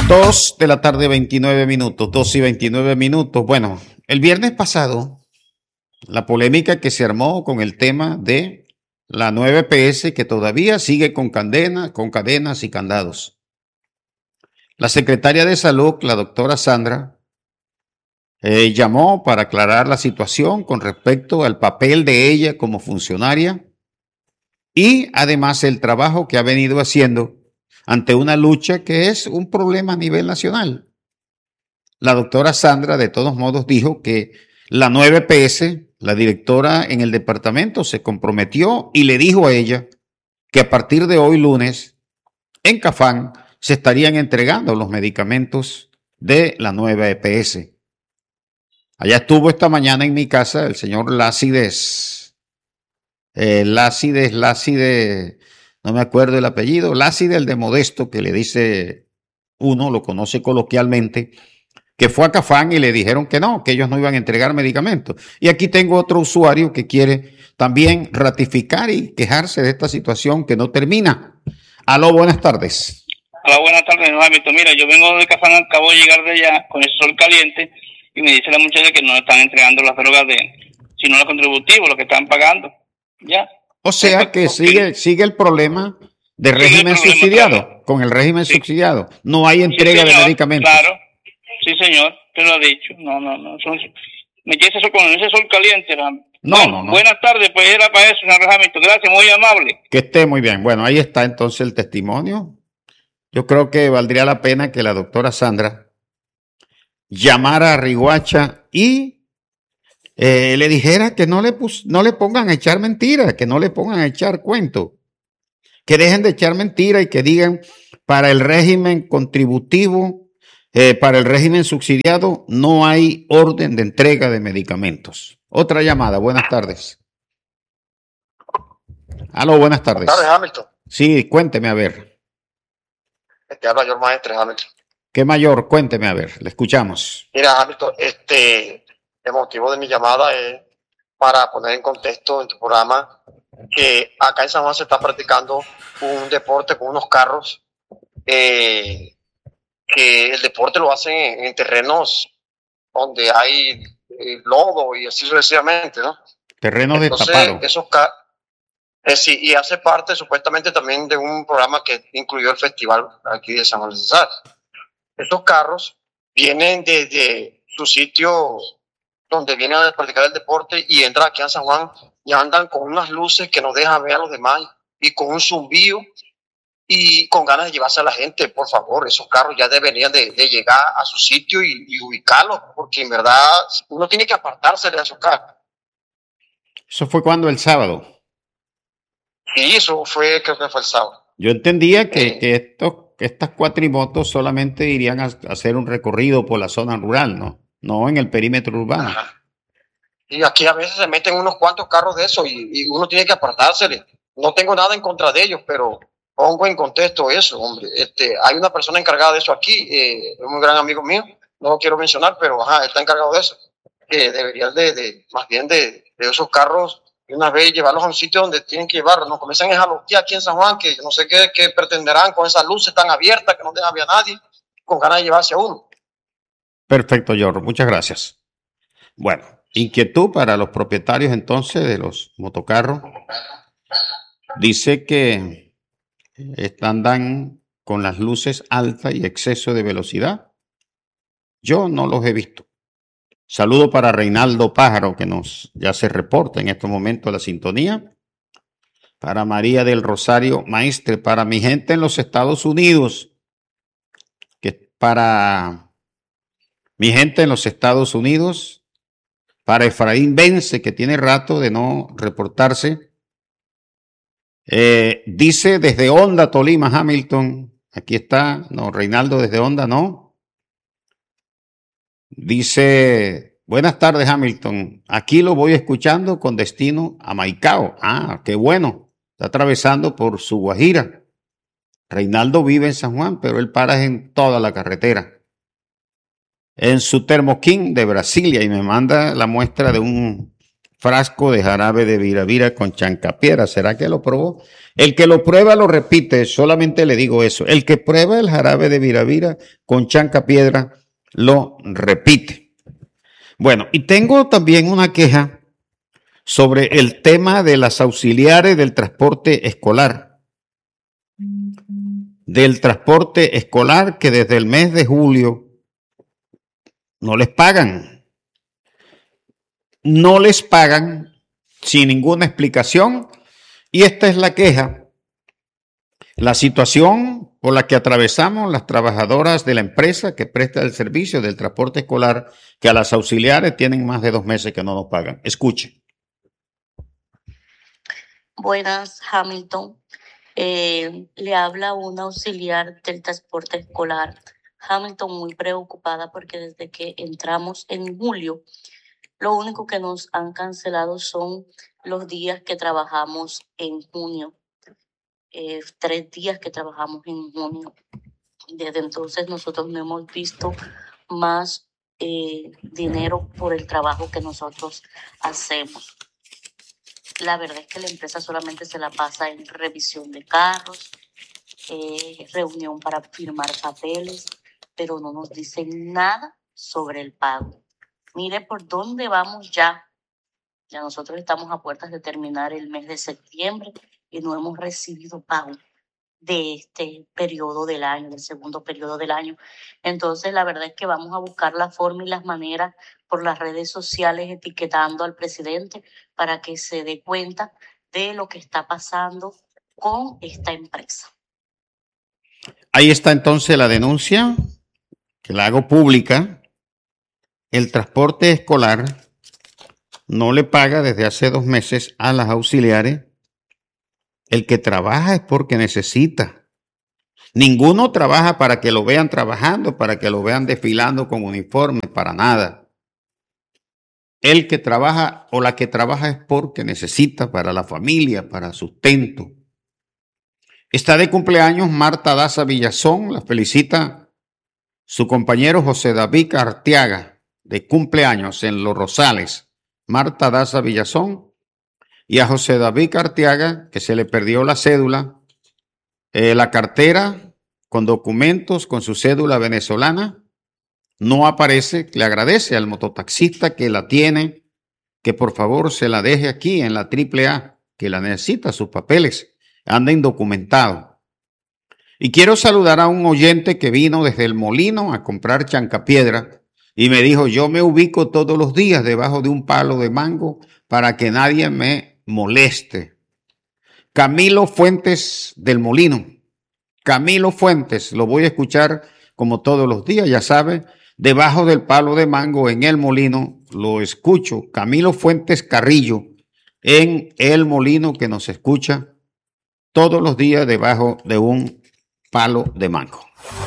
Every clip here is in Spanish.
2 de la tarde, 29 minutos, 2:29. Bueno, el viernes pasado, la polémica que se armó con el tema de la nueva EPS que todavía sigue con cadenas y candados. La secretaria de Salud, la doctora Sandra, llamó para aclarar la situación con respecto al papel de ella como funcionaria y además el trabajo que ha venido haciendo ante una lucha que es un problema a nivel nacional. La doctora Sandra, de todos modos, dijo que la nueva EPS, la directora en el departamento, se comprometió y le dijo a ella que a partir de hoy lunes, en Cafán, se estarían entregando los medicamentos de la nueva EPS. Allá estuvo esta mañana en mi casa el señor Lácides, no me acuerdo el apellido, Lácides el de Modesto, que le dice uno, lo conoce coloquialmente, que fue a Cafán y le dijeron que no, que ellos no iban a entregar medicamentos. Y aquí tengo otro usuario que quiere también ratificar y quejarse de esta situación que no termina. Aló, buenas tardes. Hola, buenas tardes, Hamilton. Mira, yo vengo de Cafán, acabo de llegar de allá con el sol caliente y me dice la muchacha que no están entregando las drogas sino los contributivos, lo que están pagando. Ya. O sea que sigue el problema de régimen subsidiado, claro. Con el régimen subsidiado. No hay entrega de medicamentos. Claro. Sí, señor, te lo ha dicho. No. Me quieres eso con ese sol caliente, No. Buenas tardes, pues era para eso, señor Hamilton. Gracias, muy amable. Que esté muy bien. Bueno, ahí está entonces el testimonio. Yo creo que valdría la pena que la doctora Sandra llamara a Riguacha y le dijera que no le pongan a echar mentiras, que no le pongan a echar cuentos, que dejen de echar mentiras y que digan para el régimen contributivo, para el régimen subsidiado, no hay orden de entrega de medicamentos. Otra llamada, buenas tardes. Aló, buenas tardes. Buenas tardes, Hamilton. Sí, cuénteme a ver. Te habla George Maestre, Hamilton. ¿Qué mayor? Cuénteme a ver, le escuchamos. Mira, Hamilton, el motivo de mi llamada es para poner en contexto en tu programa que acá en San Juan se está practicando un deporte con unos carros que el deporte lo hacen en terrenos donde hay lodo y así sucesivamente, ¿no? Terrenos destapados. Sí, y hace parte supuestamente también de un programa que incluyó el festival aquí de San Juan de Cesar. Estos carros vienen desde su sitio donde vienen a practicar el deporte y entran aquí a San Juan y andan con unas luces que no dejan ver a los demás y con un zumbido y con ganas de llevarse a la gente. Por favor, esos carros ya deberían de llegar a su sitio y ubicarlos, porque en verdad uno tiene que apartarse de esos carros. ¿Eso fue cuando? ¿El sábado? Sí, eso fue, creo que fue el sábado. Yo entendía que estas cuatrimotos solamente irían a hacer un recorrido por la zona rural, no en el perímetro urbano. Ajá. Y aquí a veces se meten unos cuantos carros de eso y uno tiene que apartársele. No tengo nada en contra de ellos, pero pongo en contexto eso, hombre. Hay una persona encargada de eso aquí, un gran amigo mío, no lo quiero mencionar, pero está encargado de eso. Que debería más bien de esos carros y una vez llevarlos a un sitio donde tienen que llevarlos. No comienzan a jalotear aquí en San Juan, que no sé qué pretenderán con esas luces tan abiertas que no dejan ver a nadie, con ganas de llevarse a uno. Perfecto, George, muchas gracias. Bueno, inquietud para los propietarios entonces de los motocarros. Dice que andan con las luces altas y exceso de velocidad. Yo no los he visto. Saludo para Reinaldo Pájaro, que ya se reporta en estos momentos la sintonía. Para María del Rosario Maestre, para mi gente en los Estados Unidos, para Efraín Vence, que tiene rato de no reportarse. Dice desde Honda, Tolima, Hamilton. Aquí está, no, Reinaldo desde Honda, no. Dice, buenas tardes, Hamilton. Aquí lo voy escuchando con destino a Maicao. Qué bueno. Está atravesando por su Guajira. Reinaldo vive en San Juan, pero él para en toda la carretera. En su Thermo King de Brasilia y me manda la muestra de un frasco de jarabe de Viravira con chancapiedra. ¿Será que lo probó? El que lo prueba lo repite, solamente le digo eso. El que prueba el jarabe de Viravira con chancapiedra lo repite. Bueno, y tengo también una queja sobre el tema de las auxiliares del transporte escolar. Del transporte escolar que desde el mes de julio no les pagan. No les pagan sin ninguna explicación. Y esta es la queja, la situación por la que atravesamos las trabajadoras de la empresa que presta el servicio del transporte escolar, que a las auxiliares tienen más de 2 meses que no nos pagan. Escuche. Buenas, Hamilton. Le habla una auxiliar del transporte escolar. Hamilton, muy preocupada porque desde que entramos en julio, lo único que nos han cancelado son los días que trabajamos en junio. 3 días que trabajamos en junio. Desde entonces nosotros no hemos visto más dinero por el trabajo que nosotros hacemos. La verdad es que la empresa solamente se la pasa en revisión de carros, reunión para firmar papeles, pero no nos dicen nada sobre el pago. Mire por dónde vamos ya. Ya nosotros estamos a puertas de terminar el mes de septiembre y no hemos recibido pago de este periodo del año, del segundo periodo del año. Entonces, la verdad es que vamos a buscar la forma y las maneras por las redes sociales etiquetando al presidente para que se dé cuenta de lo que está pasando con esta empresa. Ahí está entonces la denuncia, que la hago pública. El transporte escolar no le paga desde hace 2 meses a las auxiliares. El que trabaja es porque necesita. Ninguno trabaja para que lo vean trabajando, para que lo vean desfilando con uniformes, para nada. El que trabaja o la que trabaja es porque necesita para la familia, para sustento. Está de cumpleaños Marta Daza Villazón, la felicita su compañero José David Arteaga, de cumpleaños en Los Rosales. Marta Daza Villazón. Y a José David Arteaga, que se le perdió la cédula, la cartera con documentos, con su cédula venezolana, no aparece. Le agradece al mototaxista que la tiene, que por favor se la deje aquí en la AAA, que la necesita, sus papeles, anda indocumentado. Y quiero saludar a un oyente que vino desde el Molino a comprar chancapiedra y me dijo, yo me ubico todos los días debajo de un palo de mango para que nadie me moleste. Camilo Fuentes del Molino. Camilo Fuentes, lo voy a escuchar como todos los días, ya sabe, debajo del palo de mango en el Molino, lo escucho. Camilo Fuentes Carrillo en el Molino, que nos escucha todos los días debajo de un palo de mango.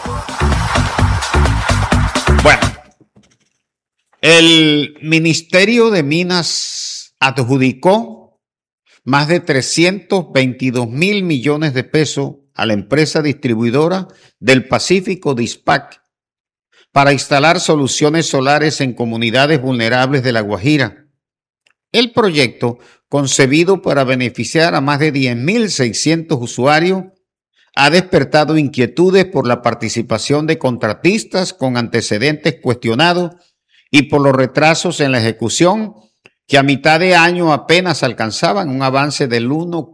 Bueno, el Ministerio de Minas adjudicó más de 322 mil millones de pesos a la empresa distribuidora del Pacífico Dispac para instalar soluciones solares en comunidades vulnerables de La Guajira. El proyecto, concebido para beneficiar a más de 10.600 usuarios, ha despertado inquietudes por la participación de contratistas con antecedentes cuestionados y por los retrasos en la ejecución, que a mitad de año apenas alcanzaban un avance del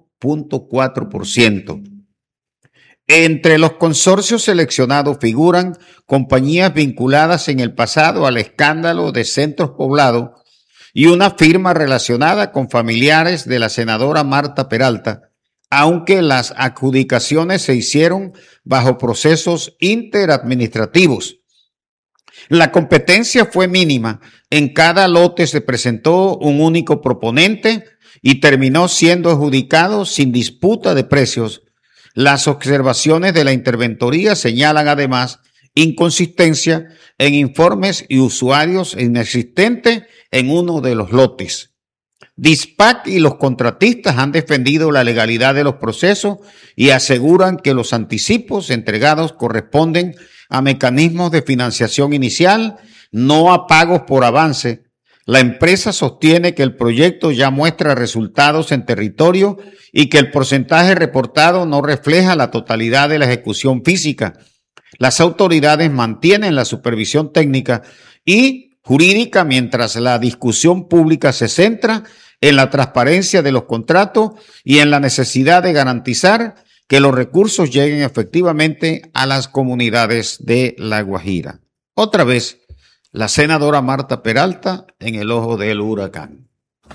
1.4%. Entre los consorcios seleccionados figuran compañías vinculadas en el pasado al escándalo de Centros Poblados y una firma relacionada con familiares de la senadora Marta Peralta, aunque las adjudicaciones se hicieron bajo procesos interadministrativos. La competencia fue mínima. En cada lote se presentó un único proponente y terminó siendo adjudicado sin disputa de precios. Las observaciones de la interventoría señalan además inconsistencia en informes y usuarios inexistentes en uno de los lotes. Dispac y los contratistas han defendido la legalidad de los procesos y aseguran que los anticipos entregados corresponden a mecanismos de financiación inicial, no a pagos por avance. La empresa sostiene que el proyecto ya muestra resultados en territorio y que el porcentaje reportado no refleja la totalidad de la ejecución física. Las autoridades mantienen la supervisión técnica y jurídica mientras la discusión pública se centra en la transparencia de los contratos y en la necesidad de garantizar que los recursos lleguen efectivamente a las comunidades de La Guajira. Otra vez, la senadora Marta Peralta en el ojo del huracán.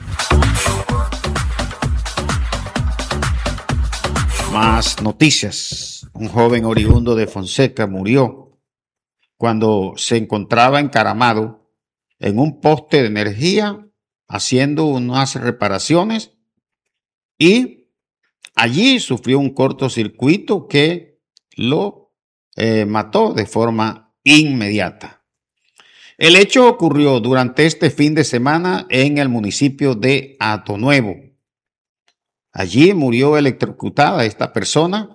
Más noticias. Un joven oriundo de Fonseca murió cuando se encontraba encaramado en un poste de energía haciendo unas reparaciones y allí sufrió un cortocircuito que lo mató de forma inmediata. El hecho ocurrió durante este fin de semana en el municipio de Atonuevo. Allí murió electrocutada esta persona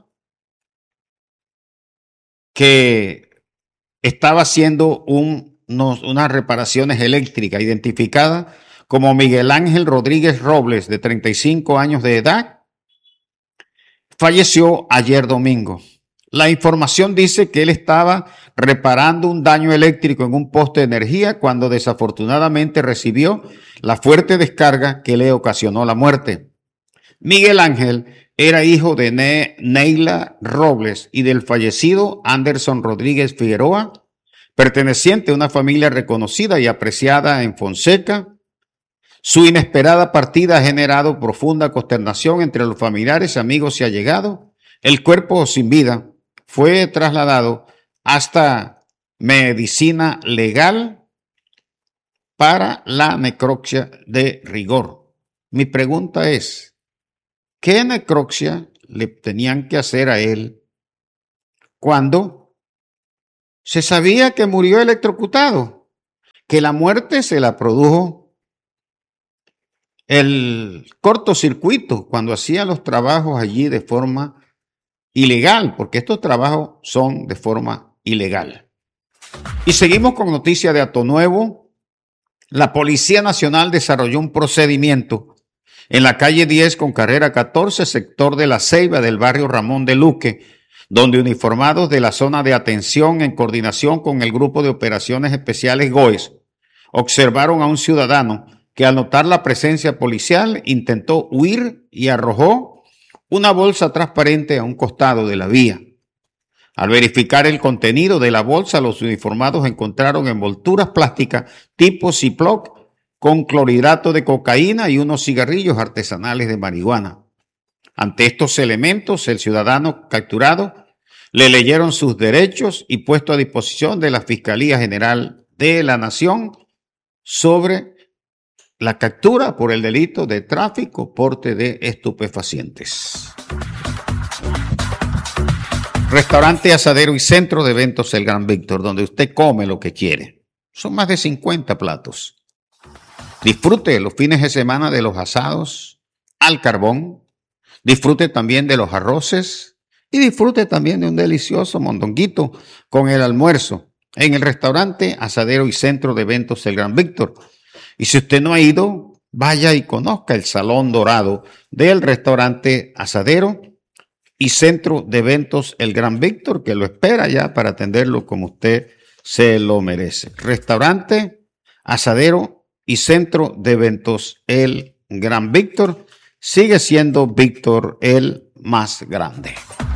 que estaba haciendo unas reparaciones eléctricas, identificada como Miguel Ángel Rodríguez Robles, de 35 años de edad. Falleció ayer domingo. La información dice que él estaba reparando un daño eléctrico en un poste de energía cuando desafortunadamente recibió la fuerte descarga que le ocasionó la muerte. Miguel Ángel era hijo de Neila Robles y del fallecido Anderson Rodríguez Figueroa, perteneciente a una familia reconocida y apreciada en Fonseca. Su inesperada partida ha generado profunda consternación entre los familiares, amigos y allegados. El cuerpo sin vida fue trasladado hasta medicina legal para la necropsia de rigor. Mi pregunta es, ¿qué necropsia le tenían que hacer a él cuando se sabía que murió electrocutado? Que la muerte se la produjo el cortocircuito cuando hacía los trabajos allí de forma ilegal, porque estos trabajos son de forma ilegal. Y seguimos con noticia de Atonuevo. La Policía Nacional desarrolló un procedimiento en la calle 10 con carrera 14, sector de La Ceiba del barrio Ramón de Luque, donde uniformados de la zona de atención en coordinación con el Grupo de Operaciones Especiales GOES observaron a un ciudadano que al notar la presencia policial intentó huir y arrojó una bolsa transparente a un costado de la vía. Al verificar el contenido de la bolsa, los uniformados encontraron envolturas plásticas tipo Ziploc con clorhidrato de cocaína y unos cigarrillos artesanales de marihuana. Ante estos elementos, el ciudadano capturado le leyeron sus derechos y puesto a disposición de la Fiscalía General de la Nación sobre la captura por el delito de tráfico, porte de estupefacientes. Restaurante, asadero y centro de eventos El Gran Víctor, donde usted come lo que quiere. Son más de 50 platos. Disfrute los fines de semana de los asados al carbón. Disfrute también de los arroces y disfrute también de un delicioso mondonguito con el almuerzo en el restaurante, asadero y centro de eventos El Gran Víctor. Y si usted no ha ido, vaya y conozca el Salón Dorado del restaurante, asadero y centro de eventos El Gran Víctor, que lo espera ya para atenderlo como usted se lo merece. Restaurante, asadero y centro de eventos El Gran Víctor. Sigue siendo Víctor el más grande.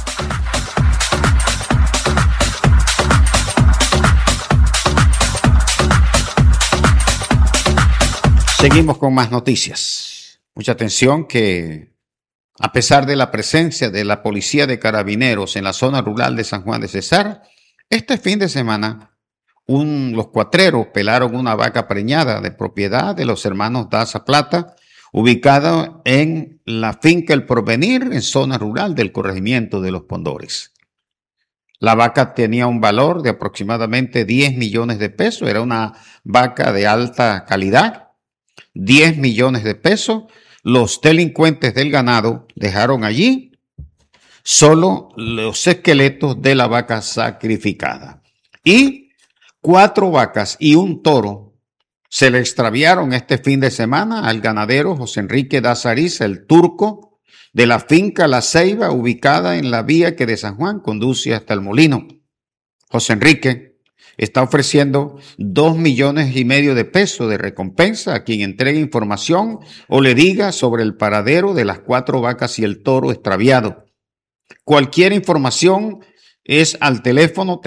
Seguimos con más noticias. Mucha atención que a pesar de la presencia de la Policía de Carabineros en la zona rural de San Juan de Cesar, este fin de semana los cuatreros pelaron una vaca preñada de propiedad de los hermanos Daza Plata, ubicada en la finca El Porvenir, en zona rural del corregimiento de Los Pondores. La vaca tenía un valor de aproximadamente 10 millones de pesos, era una vaca de alta calidad. 10 millones de pesos. Los delincuentes del ganado dejaron allí solo los esqueletos de la vaca sacrificada. Y 4 vacas y un toro se le extraviaron este fin de semana al ganadero José Enrique Dazariz, el turco, de la finca La Ceiba, ubicada en la vía que de San Juan conduce hasta el molino. José Enrique está ofreciendo 2,5 millones de pesos de recompensa a quien entregue información o le diga sobre el paradero de las 4 vacas y el toro extraviado. Cualquier información es al teléfono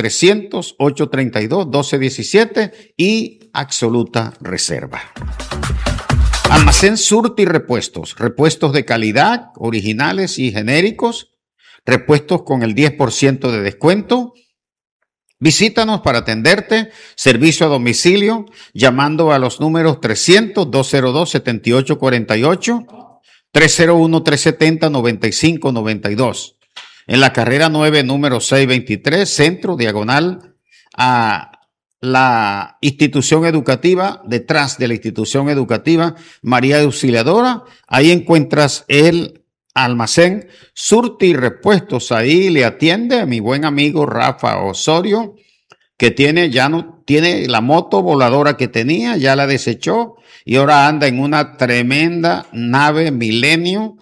300-832-1217 y absoluta reserva. Almacén Surti Repuestos, repuestos de calidad, originales y genéricos, repuestos con el 10% de descuento. Visítanos para atenderte, servicio a domicilio, llamando a los números 300-202-7848, 301-370-9592. En la carrera 9, número 623, centro, diagonal a la institución educativa, detrás de la institución educativa María Auxiliadora. Ahí encuentras el almacén Surti Repuestos. Ahí le atiende a mi buen amigo Rafa Osorio, que ya no tiene la moto voladora que tenía, ya la desechó y ahora anda en una tremenda nave Milenio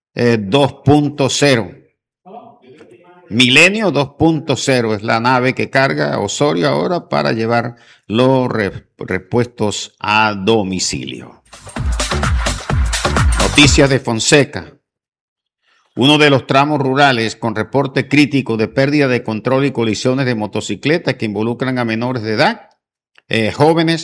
2.0. Milenio 2.0 es la nave que carga Osorio ahora para llevar los repuestos a domicilio. Noticias de Fonseca. Uno de los tramos rurales con reporte crítico de pérdida de control y colisiones de motocicletas que involucran a menores de edad, jóvenes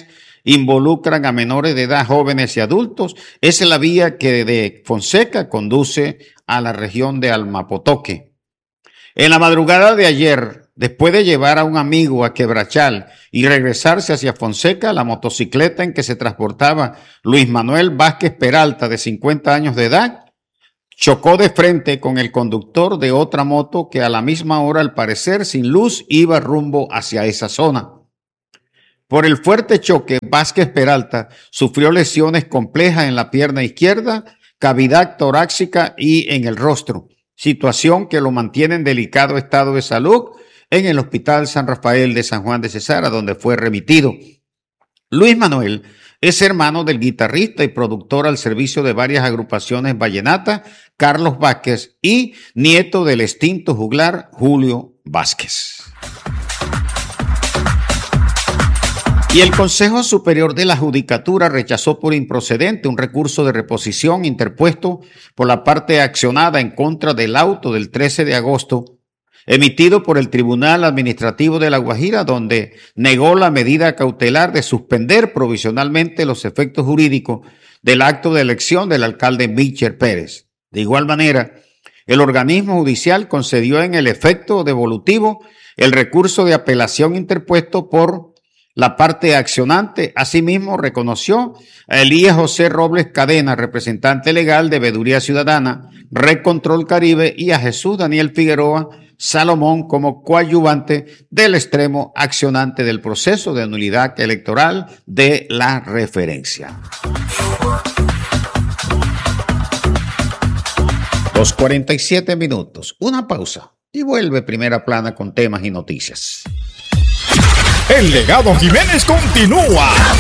y adultos, es la vía que de Fonseca conduce a la región de Almapotoque. En la madrugada de ayer, después de llevar a un amigo a Quebrachal y regresarse hacia Fonseca, la motocicleta en que se transportaba Luis Manuel Vázquez Peralta, de 50 años de edad, chocó de frente con el conductor de otra moto que a la misma hora, al parecer sin luz, iba rumbo hacia esa zona. Por el fuerte choque, Vázquez Peralta sufrió lesiones complejas en la pierna izquierda, cavidad torácica y en el rostro, situación que lo mantiene en delicado estado de salud en el Hospital San Rafael de San Juan de Cesara, donde fue remitido. Luis Manuel es hermano del guitarrista y productor al servicio de varias agrupaciones vallenatas, Carlos Vázquez, y nieto del extinto juglar Julio Vázquez. Y el Consejo Superior de la Judicatura rechazó por improcedente un recurso de reposición interpuesto por la parte accionada en contra del auto del 13 de agosto, emitido por el Tribunal Administrativo de La Guajira, donde negó la medida cautelar de suspender provisionalmente los efectos jurídicos del acto de elección del alcalde Michel Pérez. De igual manera, el organismo judicial concedió en el efecto devolutivo el recurso de apelación interpuesto por la parte accionante. Asimismo, reconoció a Elías José Robles Cadena, representante legal de Veeduría Ciudadana, Red Control Caribe, y a Jesús Daniel Figueroa Salomón como coadyuvante del extremo accionante del proceso de nulidad electoral de la referencia. 2:47 minutos. Una pausa y vuelve Primera Plana con temas y noticias. El legado Jiménez continúa.